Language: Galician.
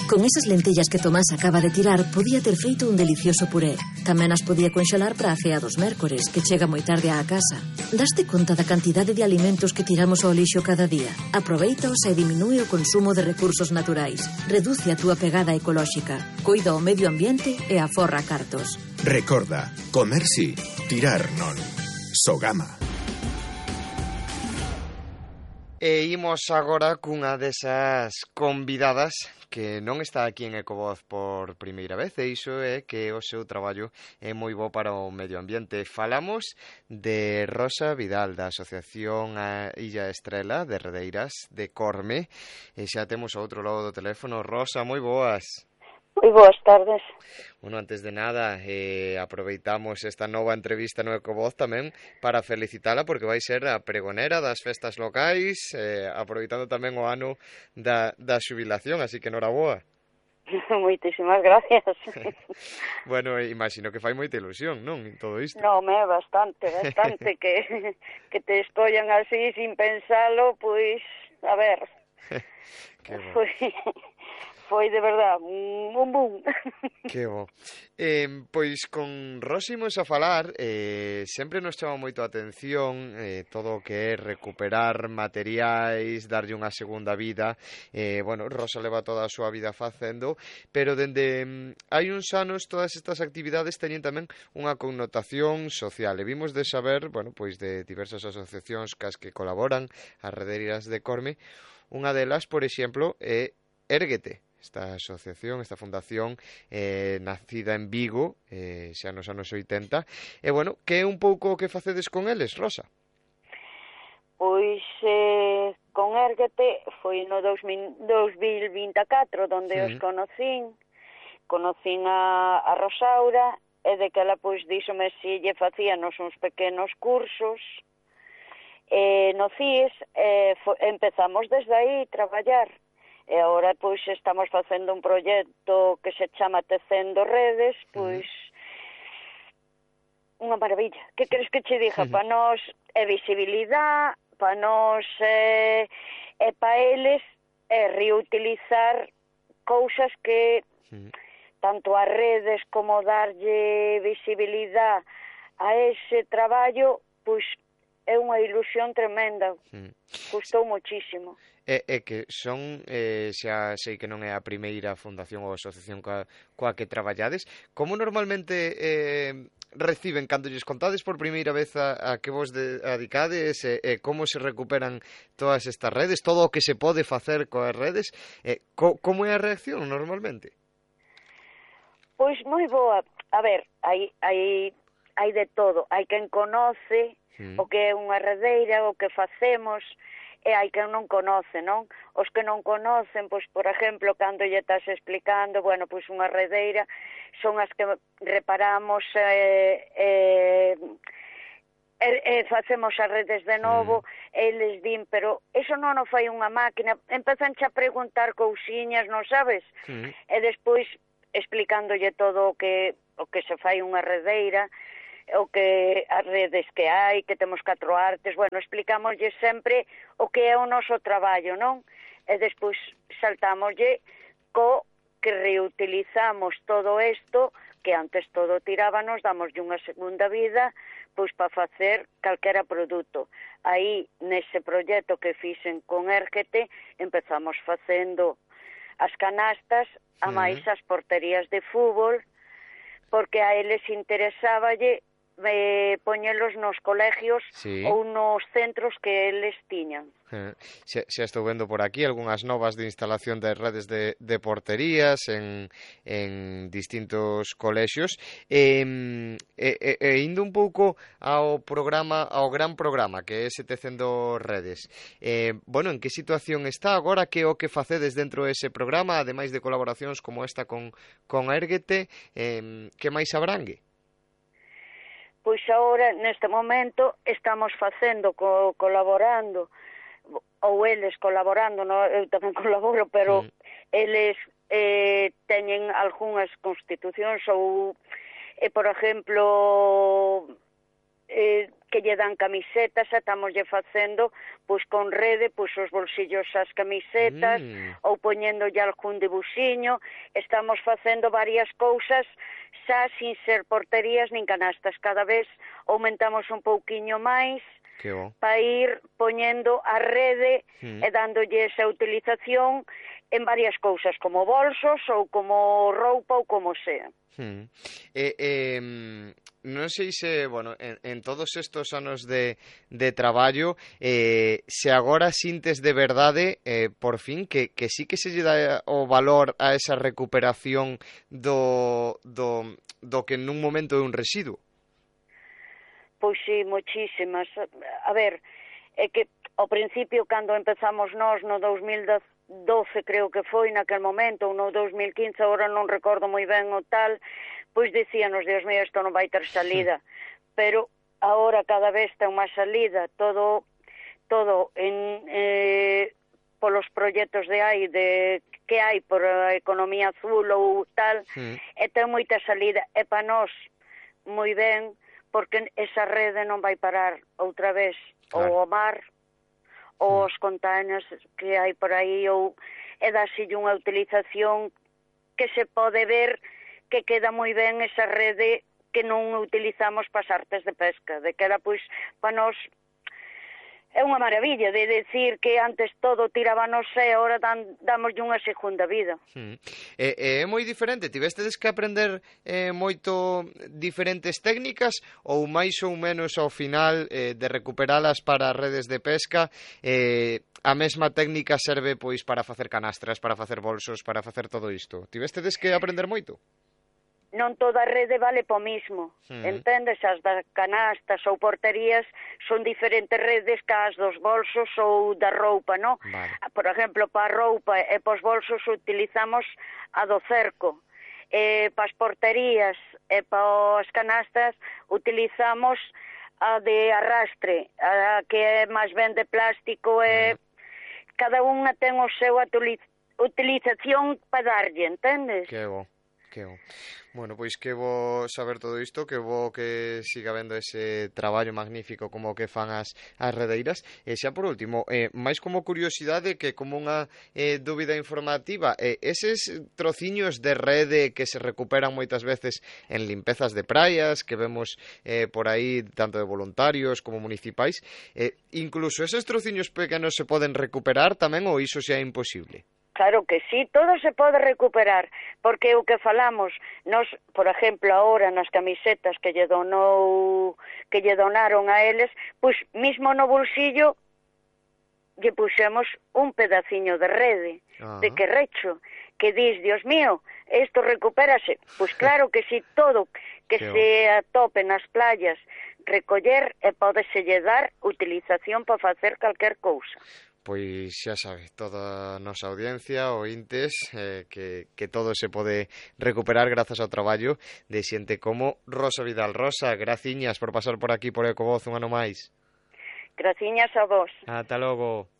Con esas lentellas que Tomás acaba de tirar, podía ter feito un delicioso puré. Tamén as podía conxelar para a cea dos mércores, que chega moi tarde á casa. Daste conta da cantidade de alimentos que tiramos ao lixo cada día? Aproveitaos e diminúe o consumo de recursos naturais. Reduce a túa pegada ecolóxica. Cuida o medio ambiente e aforra cartos. Recorda, comer sí, tirar non. Sogama. E imos agora cunha desas convidadas que non está aquí en Ecovoz por primeira vez, e iso é que o seu traballo é moi bo para o medio ambiente. Falamos de Rosa Vidal, da Asociación a Illa Estrela de Redeiras de Corme, e xa temos ao outro lado do teléfono. Rosa, moi boas. Moi boas tardes. Bueno, antes de nada, aproveitamos esta nova entrevista no Ecovoz tamén para felicitala porque vai ser a pregonera das festas locais, aproveitando tamén o ano da xubilación, así que noraboa. Moitísimas gracias. Bueno, imagino que fai moita ilusión, non, todo isto? Non, bastante, que te escollan así sin pensalo, pois, a ver. Que bo. Foi de verdad un boom. Que bo. Pois con Rosa imos a falar, sempre nos chama moito a atención todo o que é recuperar materiais, darlle unha segunda vida. Bueno, Rosa leva toda a súa vida facendo, pero dende hai uns anos todas estas actividades teñen tamén unha connotación social. E vimos de saber, bueno, pois de diversas asociacións cas que colaboran, as Redeiras de Corme. Unha delas, por exemplo, é Érguete. Esta asociación, esta fundación nacida en Vigo, xa nos anos 80. E, bueno, que é un pouco o que facedes con eles, Rosa? Pois con Érguete foi no 2024 donde os conocín a Rosaura, e de que ela pois díxome se lle facíanos uns pequenos cursos no CIES, empezamos desde aí traballar. E agora, pois, estamos facendo un proxecto que se chama Tecendo Redes, pois, unha maravilla. Que queres que che diga? Para nós é visibilidade, para nós é para eles é reutilizar cousas que tanto as redes como darlle visibilidade a ese traballo, pois, é unha ilusión tremenda. Gustou moitísimo. É que son, xa sei que non é a primeira fundación ou asociación coa que traballades. Como normalmente reciben, cando lles contades por primeira vez a que vos dedicades, como se recuperan todas estas redes, todo o que se pode facer coas redes, como é a reacción normalmente? Pois moi boa. A ver, hai de todo. Hai quen conoce o que é unha redeira, o que facemos, e hai quen non conoce, non? Os que non conocen, pois, por exemplo, cando lle estás explicando, bueno, pois unha redeira son as que reparamos facemos as redes de novo, eles din, pero eso non o fai unha máquina, empezan a preguntar cousiñas, non sabes? E despois explicándolle todo o que se fai unha redeira, o que as redes que hai, que temos 4 artes, bueno, explicámoslle sempre o que é o noso traballo, non? E despois saltámoslle co que reutilizamos todo isto, que antes todo tirábanos, damoslle unha segunda vida, pois para facer calquera produto. Aí, nese proxecto que fixen con Érguete, empezamos facendo as canastas, a máis as porterías de fútbol, porque a eles interesáballe poñelos nos colegios ou nos centros que eles tiñan. Xa estou vendo por aquí algunhas novas de instalación de redes de porterías en distintos colexios, indo un pouco ao gran programa que é Tecendo Redes. Bueno, en que situación está agora? Que o que facedes dentro dese programa, ademais de colaboracións como esta con Érguete, que máis abrangue? Pois agora, neste momento, estamos facendo, colaborando, ou eles colaborando, no, eu tamén colaboro, pero eles teñen algunhas constitucións ou, por exemplo, que lle dan camisetas, e estamos lle facendo pois con rede, pois os bolsillos as camisetas, ou poñéndolle algún debuxiño. Estamos facendo varias cousas xa sin ser porterías nin canastas. Cada vez aumentamos un pouquiño máis para ir poñendo a rede e dándolle esa utilización en varias cousas, como bolsos ou como roupa ou como sea. Non sei se, bueno, en todos estos anos de traballo, se agora sintes de verdade, por fin, que sí que se lle dá o valor a esa recuperación do que nun momento é un residuo. Pois sí, moitísimas. A ver, é que ao principio, cando empezamos nós no 2012, creo que foi naquel momento, ou no 2015, agora non recordo moi ben o tal, pois dicíanos, Dios mío, isto non vai ter salida. Pero agora cada vez ten máis salida, todo polos proxectos que hai por a economía azul ou tal, e ten moita salida. E para nós, moi ben, porque esa rede non vai parar outra vez, ou ao mar, ou os containers que hai por aí, e dáselle unha utilización que se pode ver que queda moi ben esa rede que non utilizamos para as artes de pesca, de que era, pois, para nós é unha maravilla de decir que antes todo tirábanos e agora damoslle unha segunda vida. É moi diferente, tivestedes que aprender moito diferentes técnicas ou máis ou menos ao final de recuperalas para redes de pesca, a mesma técnica serve pois para facer canastras, para facer bolsos, para facer todo isto? Tivestedes que aprender moito? Non toda a rede vale po mismo, entendes? As das canastas ou porterías son diferentes redes que as dos bolsos ou da roupa, non? Vale. Por exemplo, para a roupa e para os bolsos utilizamos a do cerco, para as porterías e para as canastas utilizamos a de arrastre, a que é máis ben de plástico, e cada unha ten o seu utilización para darlle, entendes? Que bo. Bueno, pois que bo saber todo isto, que bo que siga vendo ese traballo magnífico como que fan as redeiras. E xa por último, máis como curiosidade que como unha dúbida informativa, eses trociños de rede que se recuperan moitas veces en limpezas de praias, que vemos por aí tanto de voluntarios como municipais, incluso eses trociños pequenos se poden recuperar tamén, ou iso xa é imposible? Claro que sí, todo se pode recuperar, porque o que falamos, nos, por exemplo, ahora nas camisetas que lle donaron a eles, pois mismo no bolsillo lle puxemos un pedaciño de rede, de que recho, que dis, Dios mío, isto recupérase. Pois claro que sí, todo que se atope nas playas, recoller e pódese lle dar utilización para facer calquer cousa. Pois xa sabe, toda a nosa audiencia, ointes, que todo se pode recuperar grazas ao traballo de xente como Rosa Vidal. Rosa, graciñas por pasar por aquí por Ecovoz un ano máis. Graciñas a vos. Ata logo.